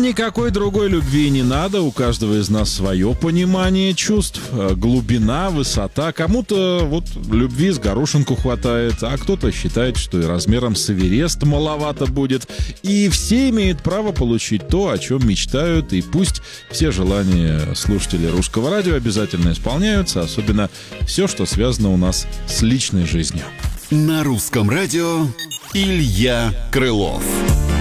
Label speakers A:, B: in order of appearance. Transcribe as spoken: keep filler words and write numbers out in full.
A: Нам никакой другой любви не надо, у каждого из нас свое понимание чувств, глубина, высота. Кому-то вот любви с горошинку хватает, а кто-то считает, что и размером с Эверест маловато будет. И все имеют право получить то, о чем мечтают, и пусть все желания слушателей Русского радио обязательно исполняются, особенно все, что связано у нас с личной жизнью.
B: На Русском радио Илья Крылов.